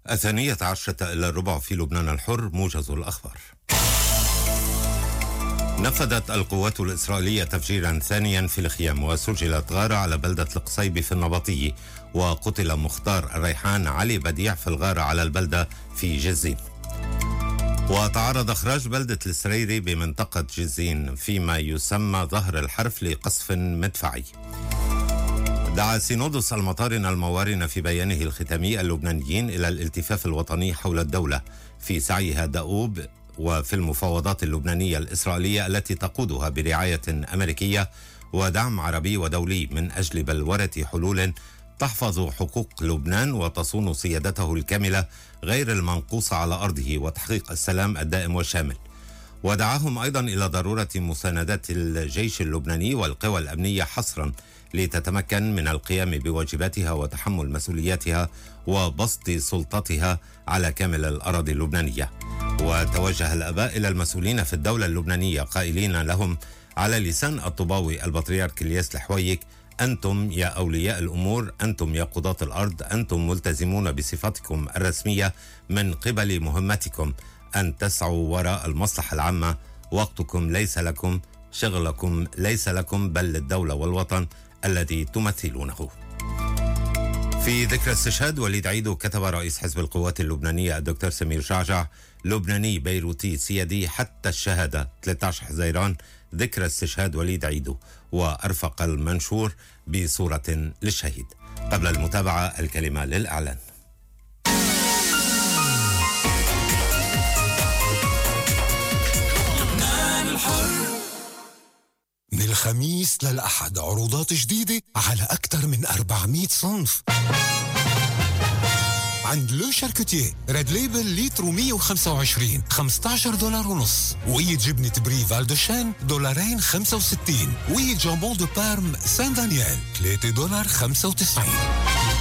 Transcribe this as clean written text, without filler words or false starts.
12:10 إلا الربع في لبنان الحر. موجز الأخبار. نفذت القوات الإسرائيلية تفجيرا ثانيا في الخيام، وسجلت غارة على بلدة القصيبي في النبطية، وقتل مختار الريحان علي بديع في الغارة على البلدة في جزين. وتعرض إخراج بلدة السريري بمنطقة جزين فيما يسمى ظهر الحرف لقصف مدفعي. دعا سينودس المطارن الموارن في بيانه الختامي اللبنانيين إلى الالتفاف الوطني حول الدولة في سعيها دؤوب وفي المفاوضات اللبنانية الإسرائيلية التي تقودها برعاية أمريكية ودعم عربي ودولي من أجل بلورة حلول تحفظ حقوق لبنان وتصون سيادته الكاملة غير المنقوصة على أرضه وتحقيق السلام الدائم والشامل. ودعاهم أيضا إلى ضرورة مساندة الجيش اللبناني والقوى الأمنية حصرا لتتمكن من القيام بواجباتها وتحمل مسؤولياتها وبسط سلطتها على كامل الأراضي اللبنانية. وتوجه الآباء إلى المسؤولين في الدولة اللبنانية قائلين لهم على لسان الطوباوي البطريرك الياس الحويك: أنتم يا أولياء الأمور، أنتم يا قضاة الأرض، أنتم ملتزمون بصفتكم الرسمية من قبل مهمتكم أن تسعوا وراء المصلحة العامة. وقتكم ليس لكم، شغلكم ليس لكم، بل للدولة والوطن الذي تمثلونه. في ذكرى استشهاد وليد عيدو، كتب رئيس حزب القوات اللبنانية الدكتور سمير جعجع: لبناني بيروتي سيادي حتى الشهادة، 13 حزيران، ذكرى استشهاد وليد عيدو. وأرفق المنشور بصورة للشهيد. قبل المتابعة الكلمة للإعلان. من الخميس للأحد عروضات جديدة على أكثر من 400 صنف. عند لو شاركوتيه ريد ليبل لتر 125 $15.5. وية جبنة بري فالدوشان $2.65. وية جامبون دو بارم سان دانيال $3.95.